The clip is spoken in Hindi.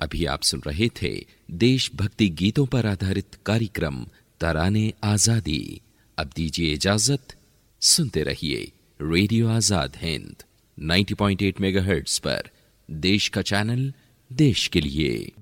अभी आप सुन रहे थे देशभक्ति गीतों पर आधारित कार्यक्रम तराने आजादी। अब दीजिए इजाजत, सुनते रहिए रेडियो आजाद हिंद 90.8 मेगाहर्ट्ज पर, देश का चैनल, देश के लिए।